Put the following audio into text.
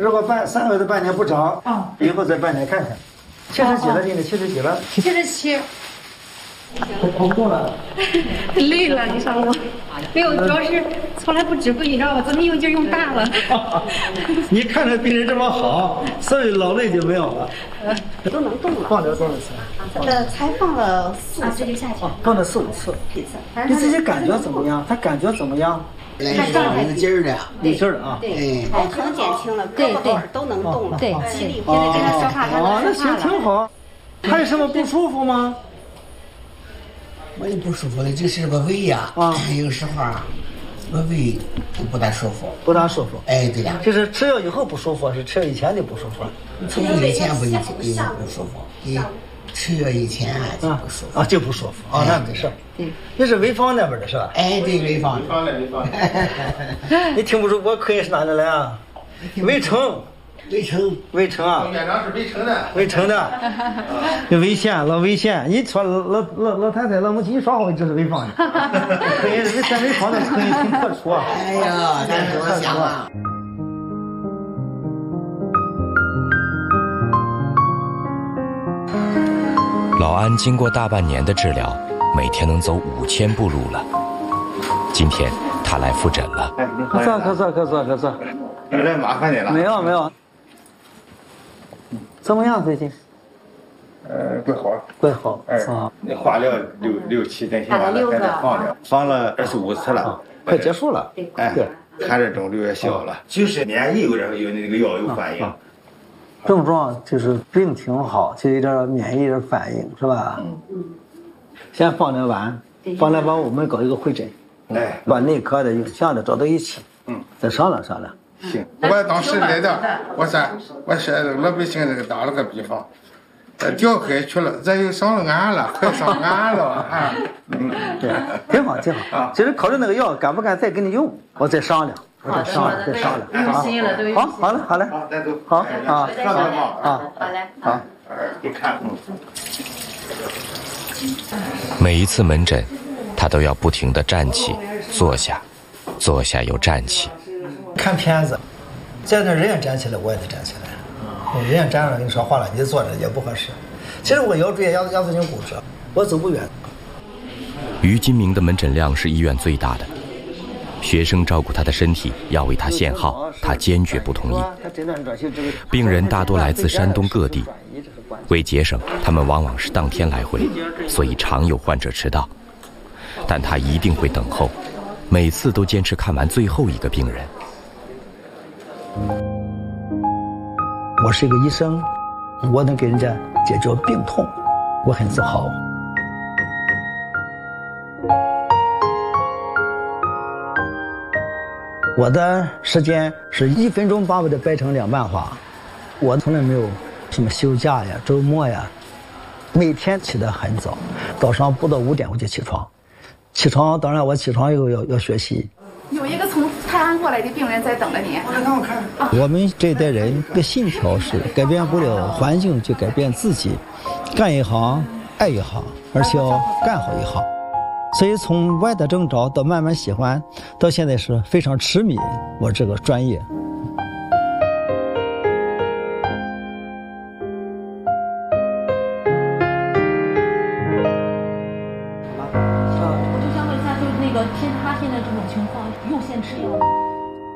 如果3个月到半年不长，以后再半年看看。70几了，今年70几了 ？77。 头痛了， 累了，你上午没有，主要是从来不指挥，你知道吧？昨天用劲用大了。 你看着病人这么好，所以劳累就没有了。 都能动了。 放疗多少次？ 才放了4次就下去了。 放了4、5次。你自己感觉怎么样？他感觉怎么样？ 有劲儿的， 有劲儿啊！ 对，疼减轻了，胳膊腿都能动了， 对， 肌力。现在跟他说话，他能那行挺好。还有什么不舒服吗？ 我也不舒服的，就是个胃呀，有时候我胃不大舒服。 不大舒服。 哎，对了， 就是吃药以后不舒服，是吃药以前就不舒服？ 吃药以前不舒服，吃药以前就不舒服。 就不舒服。那没事。对，你是潍坊那边的是吧？ 哎，对，潍坊。 你听不出我口音是哪里来啊？渭城。渭城啊！ 院长是渭城的。魏县，老魏县，你说老太太、老母亲一说话，我就是潍坊的。口音是在潍坊的口音挺特殊啊。 哎呀，但是我想啊。 老安经过大半年的治疗，每天能走5000步路了。今天他来复诊了。 可坐。 有点麻烦你了。 没有。怎么样最近？怪好。 那化疗6、7天，现在还在放疗，放了25次了， 快结束了。 对，看着肿瘤也小了，就是免疫有那个药有反应。 症状就是病挺好，就有点免疫的反应，是吧？先放疗完，放疗完我们搞一个会诊，把内科的、影像的找到一起，再商量。 行，我当时来的，我是老百姓这个打了个比方，调开去了，这又上了岸了，快上岸了啊！ 对，挺好。其实考虑那个药敢不敢再给你用，我再商量。再商量。 用心了，都用心。 好嘞。 再走。 好啊。好嘞。 好。 你看。 每一次门诊，他都要不停地站起、坐下又站起。 看片子，在那人也站起来，我也得站起来。人也站着跟你说话了，你坐着也不合适。其实我腰椎压缩筋骨折，我走不远。 于金明的门诊量是医院最大的，学生照顾他的身体要为他限号，他坚决不同意。病人大多来自山东各地，为节省，他们往往是当天来回，所以常有患者迟到。但他一定会等候，每次都坚持看完最后一个病人。 我是一个医生，我能给人家解决病痛，我很自豪。我的时间是1分钟把我的掰成2瓣花，我从来没有什么休假呀、周末呀，每天起得很早，早上不到5点我就起床，当然我起床以后要学习。 有一个从泰安过来的病人在等着你。 我们这一代人的信条是改变不了环境就改变自己，干一行爱一行，而且要干好一行。所以从外的征兆到慢慢喜欢，到现在是非常痴迷我这个专业。